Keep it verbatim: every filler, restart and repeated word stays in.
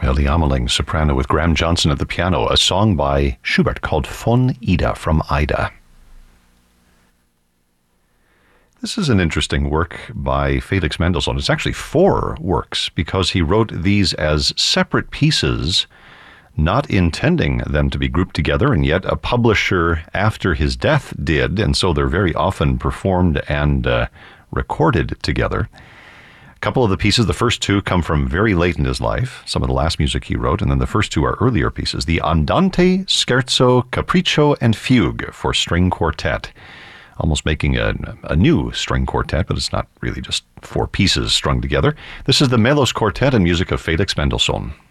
Ellie Ameling, soprano, with Graham Johnson at the piano, a song by Schubert called Von Ida, from Ida. This is an interesting work by Felix Mendelssohn. It's actually four works because he wrote these as separate pieces, not intending them to be grouped together, and yet a publisher after his death did, and so they're very often performed and uh, recorded together. A couple of the pieces, the first two come from very late in his life, some of the last music he wrote, and then the first two are earlier pieces. The Andante, Scherzo, Capriccio, and Fugue for string quartet. Almost making a, a new string quartet, but it's not really just four pieces strung together. This is the Melos Quartet and music of Felix Mendelssohn.